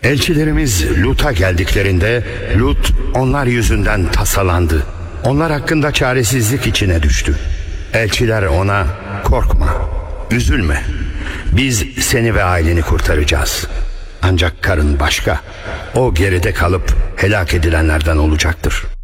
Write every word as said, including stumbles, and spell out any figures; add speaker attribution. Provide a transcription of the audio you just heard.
Speaker 1: Elçilerimiz Lut'a geldiklerinde Lut onlar yüzünden tasalandı. Onlar hakkında çaresizlik içine düştü. Elçiler ona, korkma, üzülme. Biz seni ve aileni kurtaracağız. Ancak karın başka. O geride kalıp helak edilenlerden olacaktır.